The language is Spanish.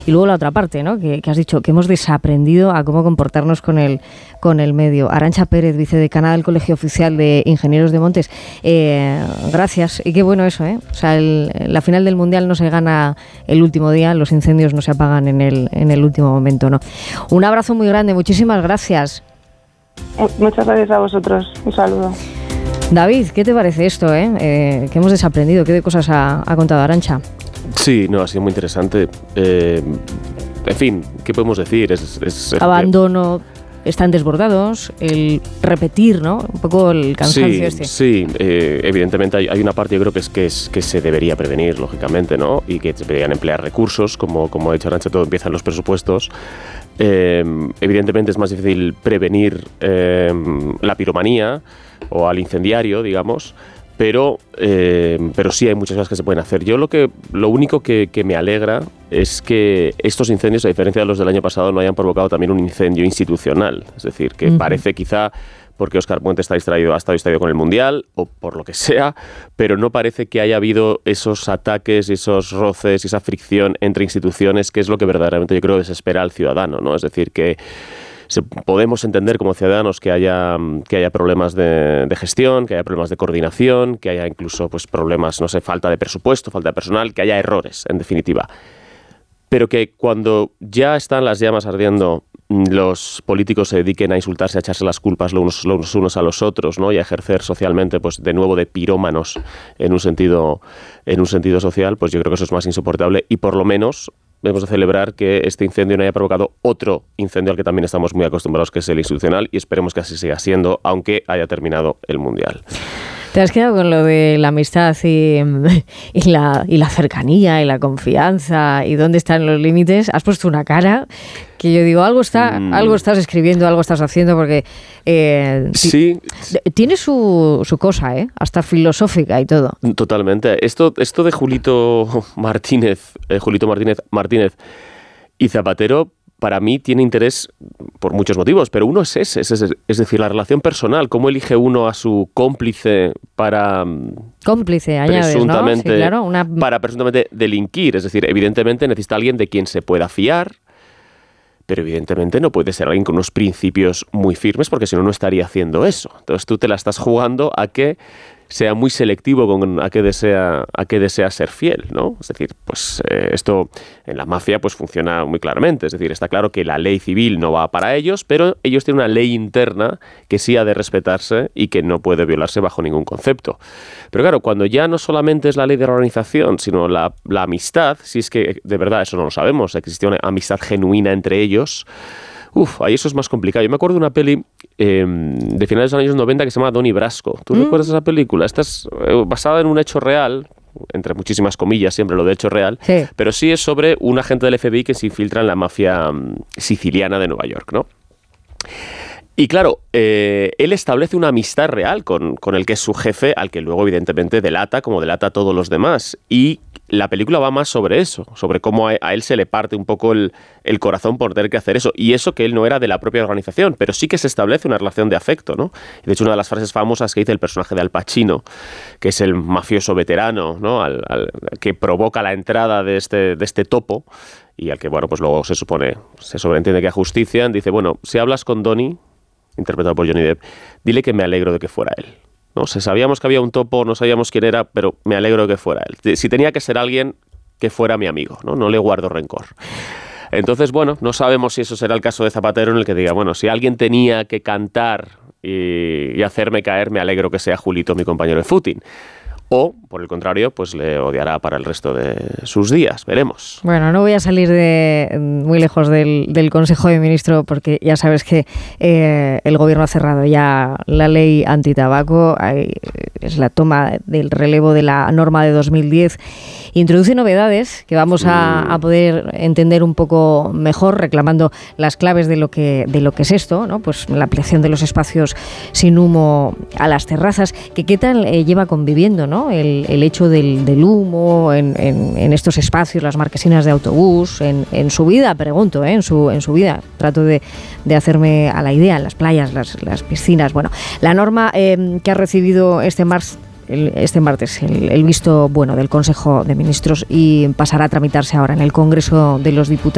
Y luego la otra parte, ¿no? Que has dicho que hemos desaprendido a cómo comportarnos con el medio. Arantxa Pérez, vicedecana del Colegio Oficial de Ingenieros de Montes. Gracias. Y qué bueno eso, ¿eh? O sea, la final del Mundial no se gana el último día, los incendios no se apagan en el último momento, ¿no? Un abrazo muy grande, muchísimas gracias. Muchas gracias a vosotros. Un saludo. David, ¿qué te parece esto, que hemos desaprendido? ¿Qué de cosas ha contado Arantxa? Sí, no, ha sido muy interesante. En fin, ¿qué podemos decir? Abandono, están desbordados, el repetir, ¿no? Un poco el cansancio este. Sí, evidentemente hay una parte, yo creo que se debería prevenir, lógicamente, ¿no? Y que se deberían emplear recursos, como ha dicho Arantxa, todo empieza en los presupuestos. Evidentemente es más difícil prevenir la piromanía o al incendiario, digamos, pero sí hay muchas cosas que se pueden hacer. Yo lo único que me alegra es que estos incendios, a diferencia de los del año pasado, no hayan provocado también un incendio institucional. Es decir, que parece quizá porque Óscar Puente ha estado distraído con el Mundial o por lo que sea, pero no parece que haya habido esos ataques, esos roces, esa fricción entre instituciones, que es lo que verdaderamente yo creo desespera al ciudadano, ¿no? Es decir, que podemos entender como ciudadanos que haya problemas de gestión, que haya problemas de coordinación, que haya incluso pues problemas, no sé, falta de presupuesto, falta de personal, que haya errores, en definitiva. Pero que cuando ya están las llamas ardiendo, los políticos se dediquen a insultarse, a echarse las culpas los unos a los otros, ¿no? Y a ejercer socialmente, pues de nuevo, de pirómanos en un sentido social, pues yo creo que eso es más insoportable y por lo menos debemos de celebrar que este incendio no haya provocado otro incendio al que también estamos muy acostumbrados, que es el institucional, y esperemos que así siga siendo, aunque haya terminado el Mundial. Te has quedado con lo de la amistad y la cercanía y la confianza y dónde están los límites. Has puesto una cara que yo digo, algo estás escribiendo, algo estás haciendo, porque sí, tiene su cosa, hasta filosófica y todo. Totalmente. Esto de Julito Martínez y Zapatero, para mí tiene interés por muchos motivos, pero uno es ese, es decir, la relación personal, cómo elige uno a su cómplice para añades, presuntamente, ¿no? Sí, claro, para presuntamente delinquir. Es decir, evidentemente necesita alguien de quien se pueda fiar, pero evidentemente no puede ser alguien con unos principios muy firmes, porque si no, no estaría haciendo eso. Entonces tú te la estás jugando a que sea muy selectivo a qué desea ser fiel, ¿no? Es decir, pues esto en la mafia pues funciona muy claramente. Es decir, está claro que la ley civil no va para ellos, pero ellos tienen una ley interna que sí ha de respetarse y que no puede violarse bajo ningún concepto. Pero claro, cuando ya no solamente es la ley de la organización, sino la amistad, si es que de verdad eso no lo sabemos, existe una amistad genuina entre ellos, ahí eso es más complicado. Yo me acuerdo de una peli de finales de los años 90 que se llama Donnie Brasco. ¿Tú recuerdas esa película? Esta es basada en un hecho real, entre muchísimas comillas, siempre lo de hecho real, sí. Pero sí es sobre un agente del FBI que se infiltra en la mafia siciliana de Nueva York, ¿no? Y claro, él establece una amistad real con el que es su jefe, al que luego evidentemente delata, como delata a todos los demás. Y la película va más sobre eso, sobre cómo a él se le parte un poco el corazón por tener que hacer eso. Y eso que él no era de la propia organización, pero sí que se establece una relación de afecto, ¿no? Y de hecho, una de las frases famosas que dice el personaje de Al Pacino, que es el mafioso veterano, ¿no? Que provoca la entrada de este topo, y al que, bueno, pues luego se sobreentiende que ajustician, dice, bueno, si hablas con Donnie, interpretado por Johnny Depp, dile que me alegro de que fuera él. No sé, sabíamos que había un topo, no sabíamos quién era, pero me alegro de que fuera él. Si tenía que ser alguien, que fuera mi amigo, ¿no? No le guardo rencor. Entonces, bueno, no sabemos si eso será el caso de Zapatero, en el que diga, bueno, si alguien tenía que cantar y hacerme caer, me alegro que sea Julito, mi compañero de footing. O, por el contrario, pues le odiará para el resto de sus días. Veremos. Bueno, no voy a salir muy lejos del Consejo de Ministros, porque ya sabes que el Gobierno ha cerrado ya la ley antitabaco. Es la toma del relevo de la norma de 2010. Introduce novedades que vamos a poder entender un poco mejor, reclamando las claves de lo que es esto, ¿no? Pues la ampliación de los espacios sin humo a las terrazas. ¿Qué tal lleva conviviendo, ¿no? El hecho del humo en estos espacios, las marquesinas de autobús, en su vida, pregunto, en su vida. Trato de hacerme a la idea, en las playas, las piscinas. Bueno, la norma que ha recibido este martes el visto bueno del Consejo de Ministros y pasará a tramitarse ahora en el Congreso de los Diputados.